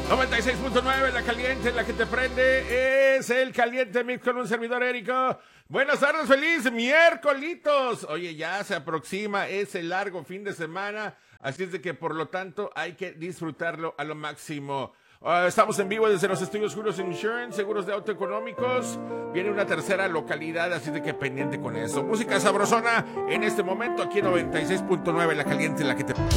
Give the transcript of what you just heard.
96.9, la caliente, la que te prende, es el Caliente Mix con un servidor Érico. Buenas tardes, feliz miércolitos. Oye, ya se aproxima ese largo fin de semana, así es de que por lo tanto hay que disfrutarlo a lo máximo. Estamos en vivo desde los estudios Juros Insurance, seguros de auto económicos. Viene una tercera localidad, así de que pendiente con eso. Música sabrosona en este momento aquí en 96.9, la caliente, la que te...